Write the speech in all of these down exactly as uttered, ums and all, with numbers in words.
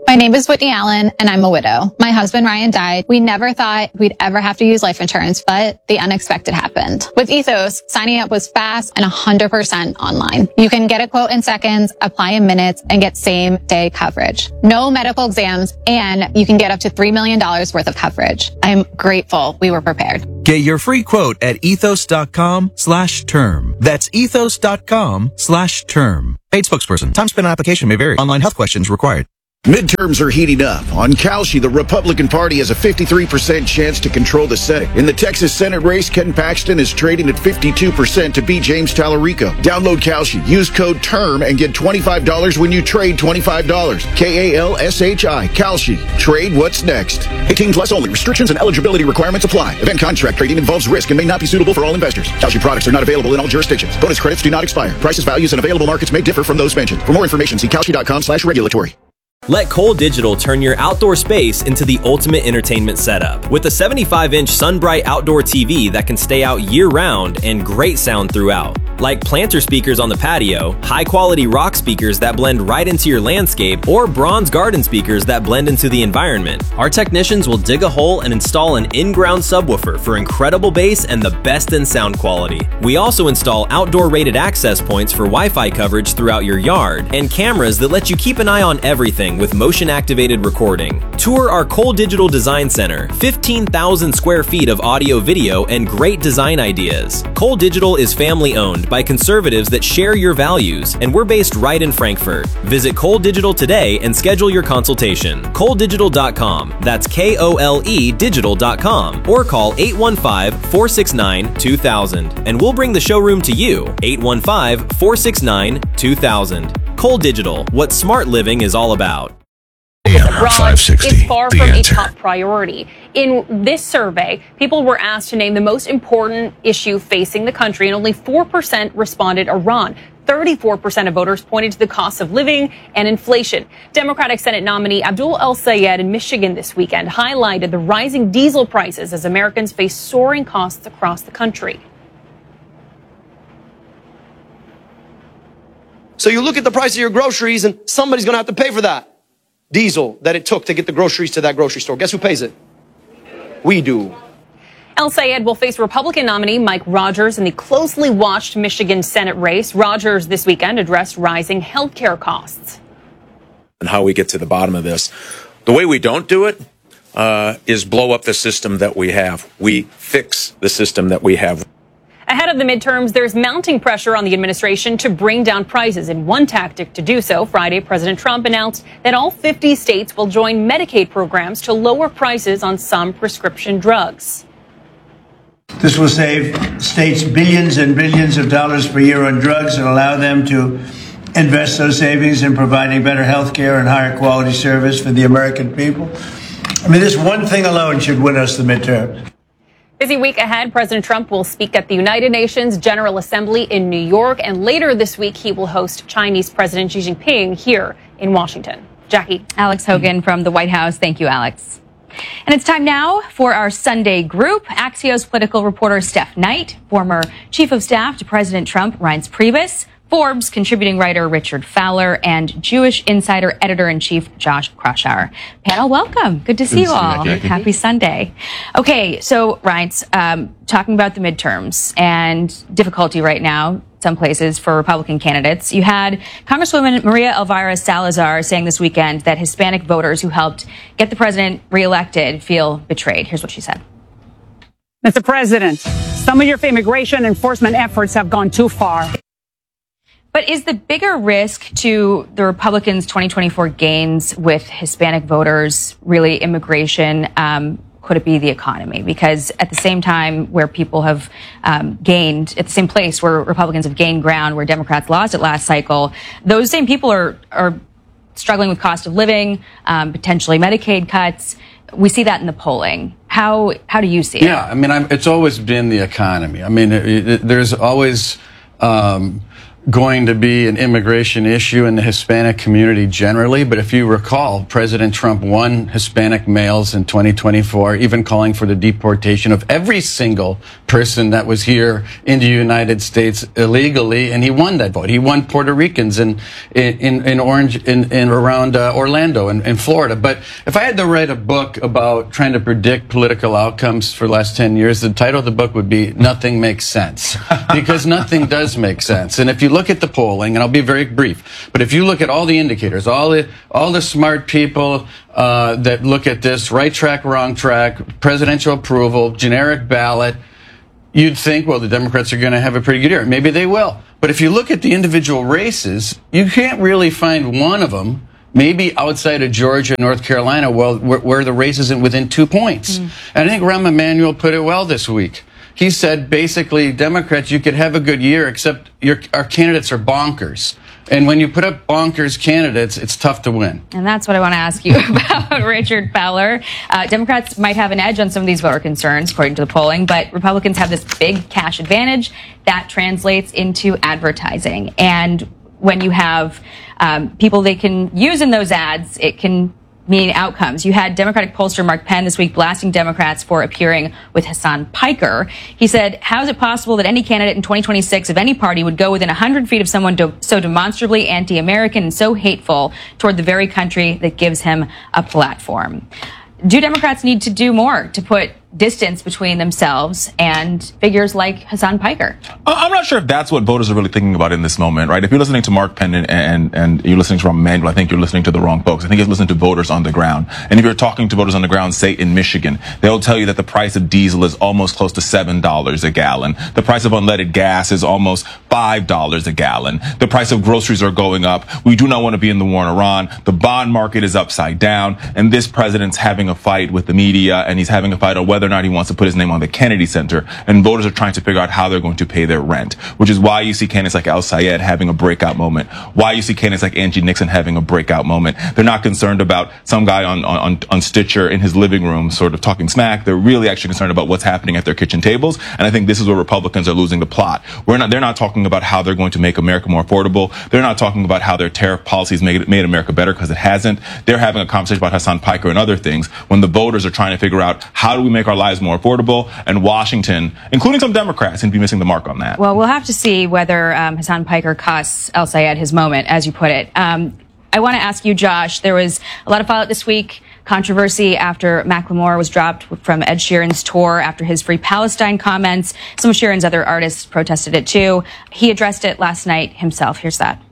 My name is Whitney Allen, and I'm a widow. My husband, Ryan, died. We never thought we'd ever have to use life insurance, but the unexpected happened. With Ethos, signing up was fast and one hundred percent online. You can get a quote in seconds, apply in minutes, and get same-day coverage. No medical exams, and you can get up to three million dollars worth of coverage. I'm grateful we were prepared. Get your free quote at ethos.com slash term. That's ethos.com slash term. Paid spokesperson. Time spent on application may vary. Online health questions required. Midterms are heating up. On Kalshi, the Republican Party has a fifty-three percent chance to control the Senate. In the Texas Senate race, Ken Paxton is trading at fifty-two percent to beat James Tallarico. Download Kalshi, use code TERM, and get twenty-five dollars when you trade twenty-five dollars. K A L S H I, Kalshi. Trade what's next. eighteen plus only. Restrictions and eligibility requirements apply. Event contract trading involves risk and may not be suitable for all investors. Kalshi products are not available in all jurisdictions. Bonus credits do not expire. Prices, values, and available markets may differ from those mentioned. For more information, see kalshi.com slash regulatory. Let Cole Digital turn your outdoor space into the ultimate entertainment setup. With a seventy-five inch SunBright outdoor T V that can stay out year-round and great sound throughout. Like planter speakers on the patio, high-quality rock speakers that blend right into your landscape, or bronze garden speakers that blend into the environment. Our technicians will dig a hole and install an in-ground subwoofer for incredible bass and the best in sound quality. We also install outdoor rated access points for Wi-Fi coverage throughout your yard, and cameras that let you keep an eye on everything with motion-activated recording. Tour our Cole Digital Design Center, fifteen thousand square feet of audio, video, and great design ideas. Cole Digital is family-owned by conservatives that share your values, and we're based right in Frankfurt. Visit Cole Digital today and schedule your consultation. Cole Digital dot com, that's K O L E digital dot com, or call eight one five, four six nine, two thousand, and we'll bring the showroom to you, eight one five, four six nine, two thousand. Cole Digital, what smart living is all about. Abroad is far from a top priority. In this survey, people were asked to name the most important issue facing the country, and only four percent responded Iran. thirty-four percent of voters pointed to the cost of living and inflation. Democratic Senate nominee Abdul El-Sayed in Michigan this weekend highlighted the rising diesel prices as Americans face soaring costs across the country. So you look at the price of your groceries, and somebody's going to have to pay for that diesel that it took to get the groceries to that grocery store. Guess who pays it? We do. El-Sayed will face Republican nominee Mike Rogers in the closely watched Michigan Senate race. Rogers this weekend addressed rising health care costs. And how we get to the bottom of this. The way we don't do it uh, is blow up the system that we have. We fix the system that we have. Ahead of the midterms, there's mounting pressure on the administration to bring down prices. In one tactic to do so, Friday, President Trump announced that all fifty states will join Medicaid programs to lower prices on some prescription drugs. This will save states billions and billions of dollars per year on drugs and allow them to invest those savings in providing better health care and higher quality service for the American people. I mean, this one thing alone should win us the midterms. Busy week ahead. President Trump will speak at the United Nations General Assembly in New York, and later this week he will host Chinese President Xi Jinping here in Washington. Jackie. Alex Hogan from the White House. Thank you, Alex. And it's time now for our Sunday group. Axios political reporter Steph Knight, former chief of staff to President Trump Reince Priebus, Forbes contributing writer Richard Fowler, and Jewish Insider editor-in-chief Josh Kraushaar. Panel, welcome. Good to see Good you to all. See you, Happy Sunday. Okay, so Reince, um, talking about the midterms and difficulty right now, some places for Republican candidates. You had Congresswoman Maria Elvira Salazar saying this weekend that Hispanic voters who helped get the president reelected feel betrayed. Here's what she said. Mister President, some of your immigration enforcement efforts have gone too far. But is the bigger risk to the Republicans' twenty twenty-four gains with Hispanic voters really immigration? Um, could it be the economy? Because at the same time where people have um, gained, at the same place where Republicans have gained ground, where Democrats lost it last cycle, those same people are, are struggling with cost of living, um, potentially Medicaid cuts. We see that in the polling. How how do you see it? Yeah, I mean, I'm, it's always been the economy. I mean, it, it, there's always... Um, going to be an immigration issue in the Hispanic community generally, but if you recall, President Trump won Hispanic males in twenty twenty-four, even calling for the deportation of every single person that was here in the United States illegally, and he won that vote. He won Puerto Ricans in in in Orange in, in around uh, Orlando in, in Florida. But if I had to write a book about trying to predict political outcomes for the last ten years, the title of the book would be "Nothing Makes Sense," because nothing does make sense. And if you look at the polling, and I'll be very brief, but if you look at all the indicators, all the all the smart people uh, that look at this, right track, wrong track, presidential approval, generic ballot, you'd think, well, the Democrats are going to have a pretty good year. Maybe they will. But if you look at the individual races, you can't really find one of them, maybe outside of Georgia, North Carolina, well, where, where the race isn't within two points. Mm. And I think Rahm Emanuel put it well this week. He said, basically, Democrats, you could have a good year, except your, our candidates are bonkers. And when you put up bonkers candidates, it's tough to win. And that's what I want to ask you about, Richard Fowler. Uh, Democrats might have an edge on some of these voter concerns, according to the polling, but Republicans have this big cash advantage that translates into advertising. And when you have um, people they can use in those ads, it can mean outcomes. You had Democratic pollster Mark Penn this week blasting Democrats for appearing with Hasan Piker. He said, how is it possible that any candidate in twenty twenty-six of any party would go within one hundred feet of someone do- so demonstrably anti-American and so hateful toward the very country that gives him a platform? Do Democrats need to do more to put distance between themselves and figures like Hasan Piker? I'm not sure if that's what voters are really thinking about in this moment, right? If you're listening to Mark Penn and, and, and you're listening to Rahm Emanuel, I think you're listening to the wrong folks. I think you're listening to voters on the ground. And if you're talking to voters on the ground, say in Michigan, they'll tell you that the price of diesel is almost close to seven dollars a gallon. The price of unleaded gas is almost five dollars a gallon. The price of groceries are going up. We do not want to be in the war in Iran. The bond market is upside down. And this president's having a fight with the media, and he's having a fight on whether or not he wants to put his name on the Kennedy Center, and voters are trying to figure out how they're going to pay their rent, which is why you see candidates like Al Sayed having a breakout moment, why you see candidates like Angie Nixon having a breakout moment. They're not concerned about some guy on, on, on Stitcher in his living room sort of talking smack. They're really actually concerned about what's happening at their kitchen tables, and I think this is where Republicans are losing the plot. We're not, they're not talking about how they're going to make America more affordable. They're not talking about how their tariff policies made, made America better, because it hasn't. They're having a conversation about Hasan Piker and other things when the voters are trying to figure out how do we make our lives more affordable. And Washington, including some Democrats, seem to be missing the mark on that. Well, we'll have to see whether um, Hasan Piker costs Al Sayed his moment, as you put it. Um, I want to ask you, Josh, there was a lot of fallout this week, controversy after Macklemore was dropped from Ed Sheeran's tour after his Free Palestine comments. Some of Sheeran's other artists protested it too. He addressed it last night himself. Here's that.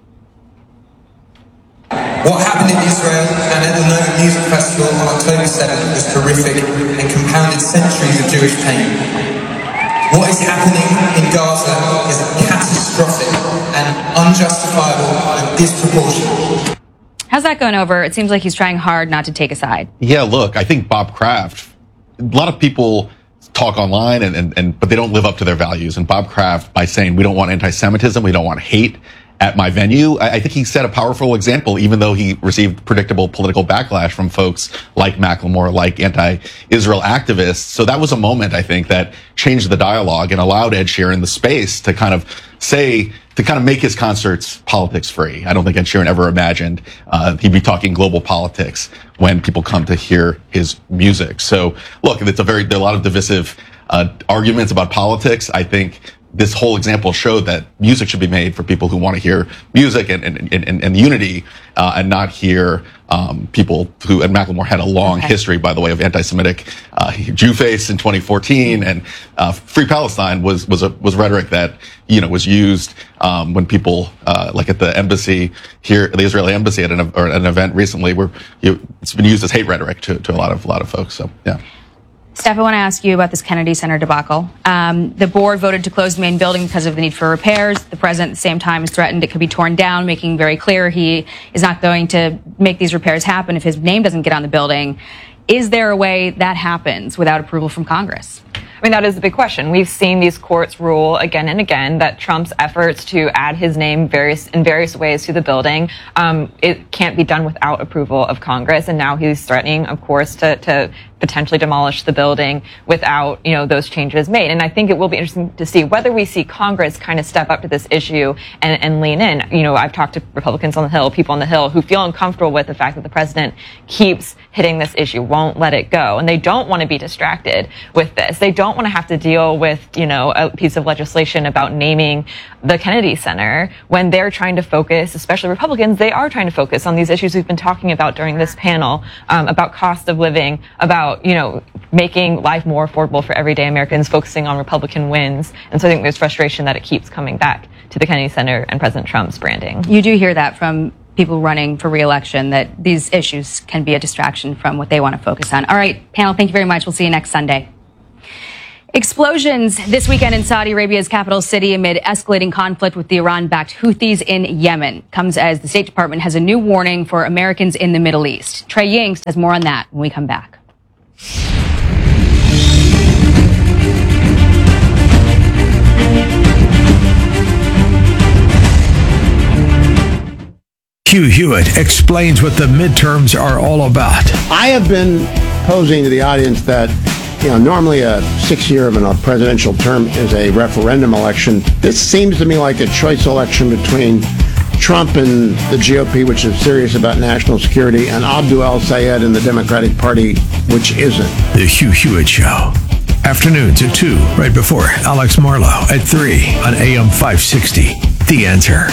What happened in Israel and at the Nova Music Festival on October seventh was horrific and compounded centuries of Jewish pain. What is happening in Gaza is catastrophic and unjustifiable and disproportionate. How's that going over? It seems like he's trying hard not to take a side. Yeah, look, I think Bob Kraft, a lot of people talk online, and, and, and but they don't live up to their values. And Bob Kraft, by saying we don't want anti-Semitism, we don't want hate at my venue, I, I think he set a powerful example, even though he received predictable political backlash from folks like Macklemore, like anti-Israel activists. So that was a moment, I think, that changed the dialogue and allowed Ed Sheeran the space to kind of say, to kind of make his concerts politics free. I don't think Ed Sheeran ever imagined uh, he'd be talking global politics when people come to hear his music. So look, it's a very, there are a lot of divisive uh, arguments about politics. I think this whole example showed that music should be made for people who want to hear music and, and, and, and unity, uh, and not hear, um, people who, and Macklemore had a long okay. history, by the way, of anti-Semitic, uh, Jewface in twenty fourteen, and, uh, Free Palestine was, was a, was rhetoric that, you know, was used, um, when people, uh, like at the embassy here, the Israeli embassy at an, or an event recently where you, it's been used as hate rhetoric to, to a lot of, a lot of folks. So, yeah. Steph, I want to ask you about this Kennedy Center debacle. Um, the board voted to close the main building because of the need for repairs. The president at the same time has threatened it could be torn down, making very clear he is not going to make these repairs happen if his name doesn't get on the building. Is there a way that happens without approval from Congress? I mean, that is the big question. We've seen these courts rule again and again that Trump's efforts to add his name various in various ways to the building, um, it can't be done without approval of Congress. And now he's threatening, of course, to, to potentially demolish the building without, you know, those changes made. And I think it will be interesting to see whether we see Congress kind of step up to this issue and, and lean in. You know, I've talked to Republicans on the Hill, people on the Hill, who feel uncomfortable with the fact that the president keeps hitting this issue, won't let it go. And they don't want to be distracted with this. They don't want to have to deal with, you know, a piece of legislation about naming the Kennedy Center when they're trying to focus, especially Republicans, they are trying to focus on these issues we've been talking about during this panel, um, about cost of living, about, you know, making life more affordable for everyday Americans, focusing on Republican wins. And so I think there's frustration that it keeps coming back to the Kennedy Center and President Trump's branding. You do hear that from people running for re-election, that these issues can be a distraction from what they want to focus on. All right, panel, thank you very much. We'll see you next Sunday. Explosions this weekend in Saudi Arabia's capital city amid escalating conflict with the Iran-backed Houthis in Yemen comes as the State Department has a new warning for Americans in the Middle East. Trey Yingst has more on that when we come back. Hugh Hewitt explains what the midterms are all about. I have been posing to the audience that, you know, normally a six-year of a presidential term is a referendum election. This seems to me like a choice election between Trump and the G O P, which is serious about national security, and Abdul El-Sayed and the Democratic Party, which isn't. The Hugh Hewitt Show. Afternoons at two, right before Alex Marlowe at three on A M five sixty. The Answer.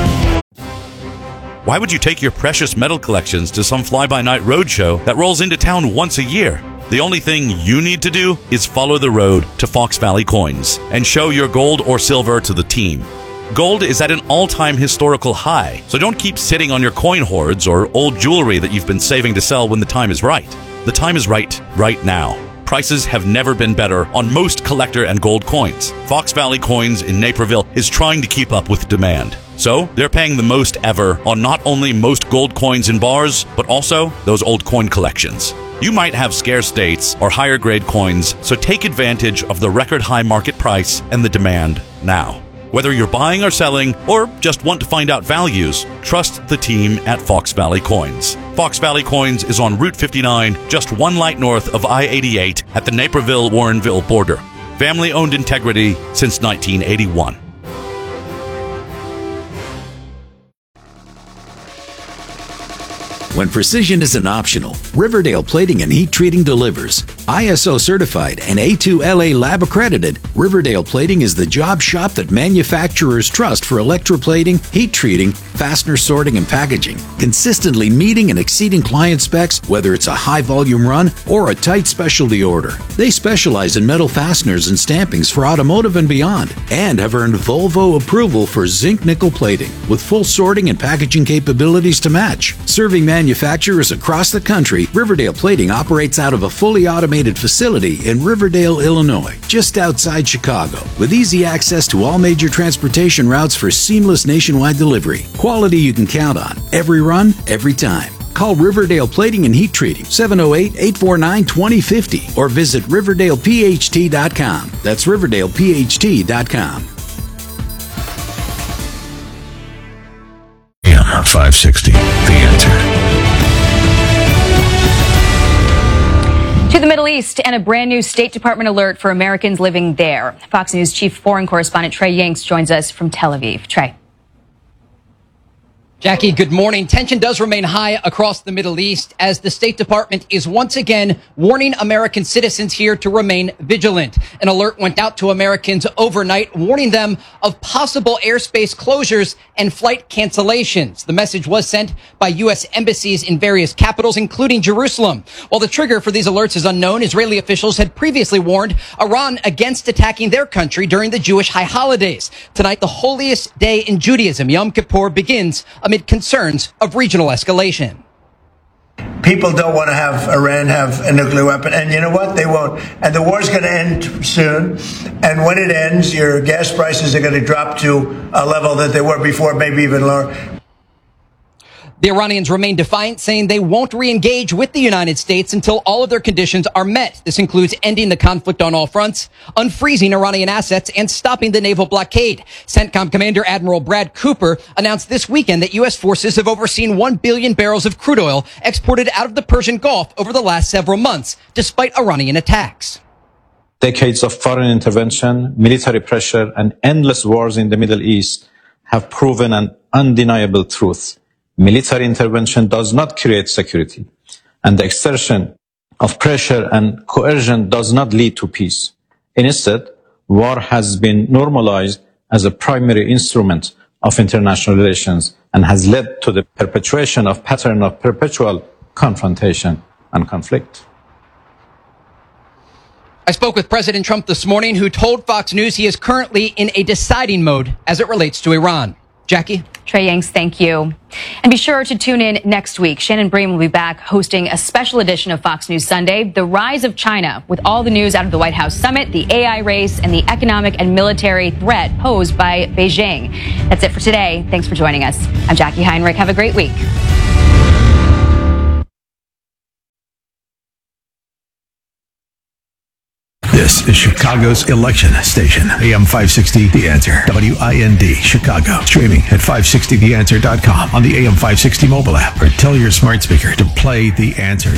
Why would you take your precious metal collections to some fly-by-night roadshow that rolls into town once a year? The only thing you need to do is follow the road to Fox Valley Coins and show your gold or silver to the team. Gold is at an all-time historical high, so don't keep sitting on your coin hoards or old jewelry that you've been saving to sell when the time is right. The time is right, right now. Prices have never been better on most collector and gold coins. Fox Valley Coins in Naperville is trying to keep up with demand. So, they're paying the most ever on not only most gold coins in bars, but also those old coin collections. You might have scarce dates or higher grade coins, so take advantage of the record high market price and the demand now. Whether you're buying or selling, or just want to find out values, trust the team at Fox Valley Coins. Fox Valley Coins is on Route fifty-nine, just one light north of I eighty-eight at the Naperville-Warrenville border. Family-owned integrity since nineteen eighty-one. When precision isn't optional, Riverdale Plating and Heat Treating delivers. I S O certified and A two L A lab accredited, Riverdale Plating is the job shop that manufacturers trust for electroplating, heat treating, fastener sorting, and packaging, consistently meeting and exceeding client specs, whether it's a high-volume run or a tight specialty order. They specialize in metal fasteners and stampings for automotive and beyond, and have earned Volvo approval for zinc nickel plating, with full sorting and packaging capabilities to match. Serving manufacturers across the country, Riverdale Plating operates out of a fully automated facility in Riverdale, Illinois, just outside Chicago, with easy access to all major transportation routes for seamless nationwide delivery. Quality you can count on, every run, every time. Call Riverdale Plating and Heat Treating, seven oh eight, eight four nine, two oh five oh, or visit Riverdale P H T dot com. That's Riverdale P H T dot com. A M five sixty, The Answer. To the Middle East and a brand new State Department alert for Americans living there. Fox News chief foreign correspondent Trey Yingst joins us from Tel Aviv. Trey. Jackie, good morning. Tension does remain high across the Middle East as the State Department is once again warning American citizens here to remain vigilant. An alert went out to Americans overnight, warning them of possible airspace closures and flight cancellations. The message was sent by U S embassies in various capitals, including Jerusalem. While the trigger for these alerts is unknown, Israeli officials had previously warned Iran against attacking their country during the Jewish high holidays. Tonight, the holiest day in Judaism, Yom Kippur, begins amid concerns of regional escalation. People don't want to have Iran have a nuclear weapon, and you know what? They won't. And the war's going to end soon. And when it ends, your gas prices are going to drop to a level that they were before, maybe even lower. The Iranians remain defiant, saying they won't re-engage with the United States until all of their conditions are met. This includes ending the conflict on all fronts, unfreezing Iranian assets, and stopping the naval blockade. CENTCOM Commander Admiral Brad Cooper announced this weekend that U S forces have overseen one billion barrels of crude oil exported out of the Persian Gulf over the last several months, despite Iranian attacks. Decades of foreign intervention, military pressure, and endless wars in the Middle East have proven an undeniable truth. Military intervention does not create security, and the exertion of pressure and coercion does not lead to peace. Instead, war has been normalized as a primary instrument of international relations and has led to the perpetuation of pattern of perpetual confrontation and conflict. I spoke with President Trump this morning, who told Fox News he is currently in a deciding mode as it relates to Iran. Jackie? Trey Yanks, thank you. And be sure to tune in next week. Shannon Bream will be back hosting a special edition of Fox News Sunday, The Rise of China, with all the news out of the White House summit, the A I race, and the economic and military threat posed by Beijing. That's it for today. Thanks for joining us. I'm Jackie Heinrich. Have a great week. This is Chicago's election station. A M five sixty The Answer. W I N D Chicago. Streaming at five sixty the answer dot com on the A M five sixty mobile app, or tell your smart speaker to play The Answer.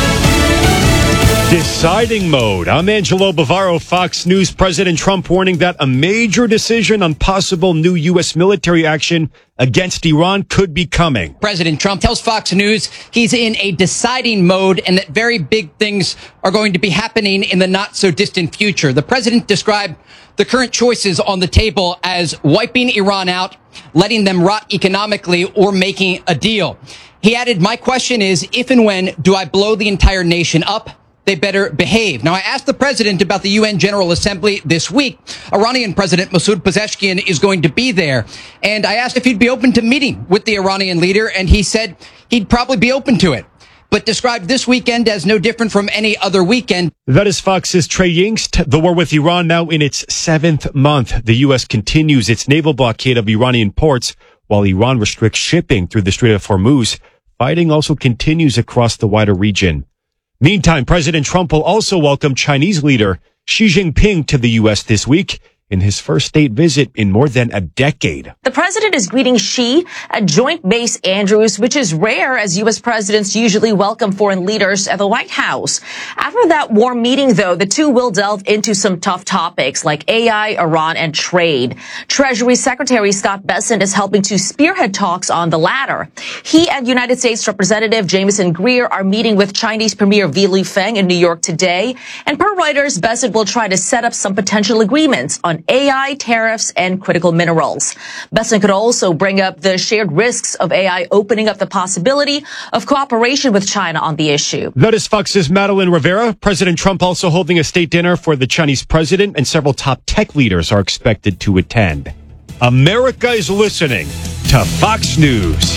Deciding mode. I'm Angelo Bavaro, Fox News. President Trump warning that a major decision on possible new U S military action against Iran could be coming. President Trump tells Fox News he's in a deciding mode and that very big things are going to be happening in the not so distant future. The president described the current choices on the table as wiping Iran out, letting them rot economically, or making a deal. He added, "My question is, if and when do I blow the entire nation up? They better behave." Now, I asked the president about the U N General Assembly this week. Iranian President Masoud Pezeshkian is going to be there. And I asked if he'd be open to meeting with the Iranian leader, and he said he'd probably be open to it, but described this weekend as no different from any other weekend. That is Fox's Trey Yingst. The war with Iran now in its seventh month. The U S continues its naval blockade of Iranian ports, while Iran restricts shipping through the Strait of Hormuz. Fighting also continues across the wider region. Meantime, President Trump will also welcome Chinese leader Xi Jinping to the U S this week in his first state visit in more than a decade. The president is greeting Xi at Joint Base Andrews, which is rare, as U S presidents usually welcome foreign leaders at the White House. After that warm meeting, though, the two will delve into some tough topics like A I, Iran, and trade. Treasury Secretary Scott Bessent is helping to spearhead talks on the latter. He and United States Representative Jameson Greer are meeting with Chinese Premier Li Lufeng in New York today. And per Reuters, Bessent will try to set up some potential agreements on A I, tariffs, and critical minerals. Bessent could also bring up the shared risks of A I opening up the possibility of cooperation with China on the issue. That is Fox's Madeline Rivera. President Trump also holding a state dinner for the Chinese president, and several top tech leaders are expected to attend. America is listening to Fox News.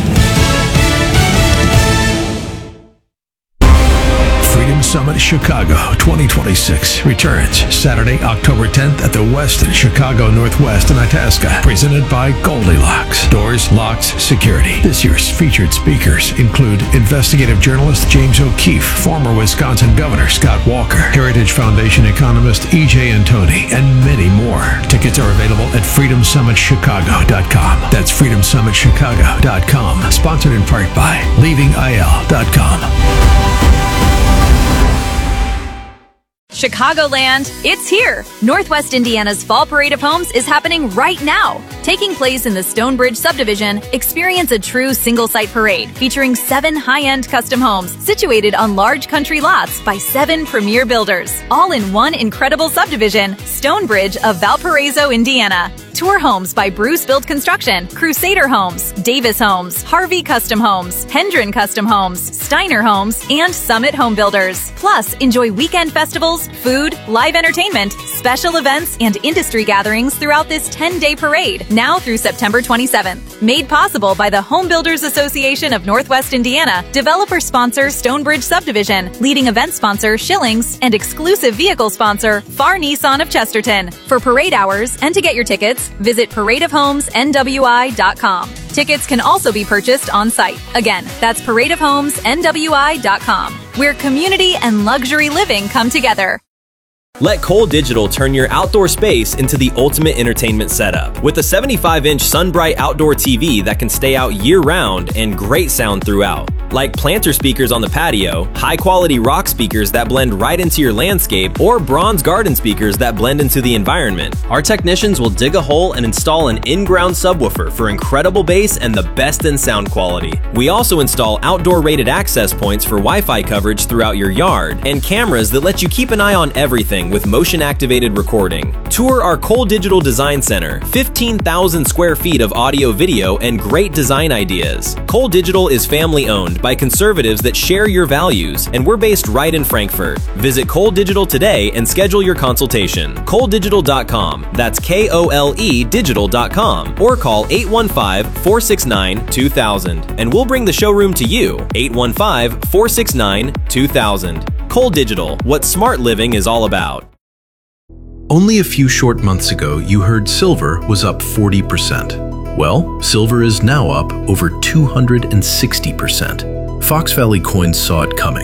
Freedom Summit Chicago twenty twenty-six returns Saturday, October tenth at the Westin Chicago Northwest in Itasca. Presented by Goldilocks. Doors, locks, security. This year's featured speakers include investigative journalist James O'Keefe, former Wisconsin Governor Scott Walker, Heritage Foundation economist E J Antoni, and many more. Tickets are available at freedom summit chicago dot com. That's freedom summit chicago dot com. Sponsored in part by leaving I L dot com. Chicagoland, it's here! Northwest Indiana's Fall Parade of Homes is happening right now. Taking place in the Stonebridge subdivision, experience a true single-site parade featuring seven high-end custom homes situated on large country lots by seven premier builders, all in one incredible subdivision, Stonebridge of Valparaiso, Indiana. Tour homes by Bruce Build Construction, Crusader Homes, Davis Homes, Harvey Custom Homes, Hendren Custom Homes, Steiner Homes, and Summit Home Builders. Plus, enjoy weekend festivals, food, live entertainment, special events, and industry gatherings throughout this ten-day parade, now through September twenty-seventh. Made possible by the Home Builders Association of Northwest Indiana, developer sponsor Stonebridge Subdivision, leading event sponsor Schillings, and exclusive vehicle sponsor Far Nissan of Chesterton. For parade hours and to get your tickets, Visit parade of homes N W I dot com. Tickets can also be purchased on site. Again, that's parade of homes N W I dot com, where community and luxury living come together. Let Cole Digital turn your outdoor space into the ultimate entertainment setup. With a seventy-five inch SunBright outdoor T V that can stay out year-round and great sound throughout. Like planter speakers on the patio, high-quality rock speakers that blend right into your landscape, or bronze garden speakers that blend into the environment. Our technicians will dig a hole and install an in-ground subwoofer for incredible bass and the best in sound quality. We also install outdoor-rated access points for Wi-Fi coverage throughout your yard, and cameras that let you keep an eye on everything with motion-activated recording. Tour our Cole Digital Design Center, fifteen thousand square feet of audio, video, and great design ideas. Cole Digital is family-owned by conservatives that share your values, and we're based right in Frankfurt. Visit Cole Digital today and schedule your consultation. Cole Digital dot com. That's K O L E Digital dot com. Or call eight one five, four six nine, two thousand, and we'll bring the showroom to you. eight one five, four six nine, two thousand. Cole Digital, what smart living is all about. Only a few short months ago, you heard silver was up forty percent. Well, silver is now up over two hundred sixty percent. Fox Valley Coins saw it coming.